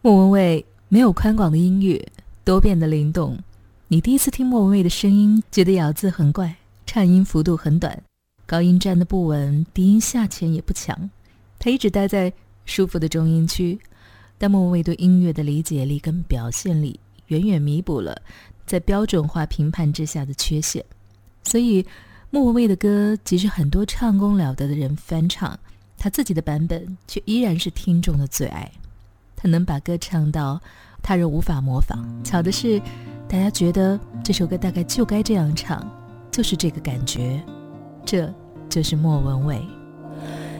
莫文蔚没有宽广的音乐，多变的灵动。你第一次听莫文蔚的声音，觉得咬字很怪，颤音幅度很短，高音站得不稳，低音下潜也不强。他一直待在舒服的中音区，但莫文蔚对音乐的理解力跟表现力远远弥补了在标准化评判之下的缺陷。所以莫文蔚的歌即使很多唱功了得的人翻唱，他自己的版本却依然是听众的最爱。他能把歌唱到他人无法模仿，巧的是大家觉得这首歌大概就该这样唱，就是这个感觉。这就是莫文蔚。